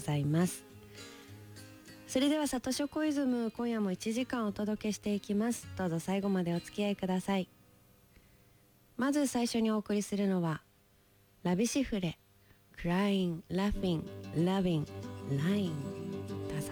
ざいます。それではサトショコイズム、今夜も1時間お届けしていきます。どうぞ最後までお付き合いください。まず最初にお送りするのはラビシフレ Crying, Laughing, Loving, Lying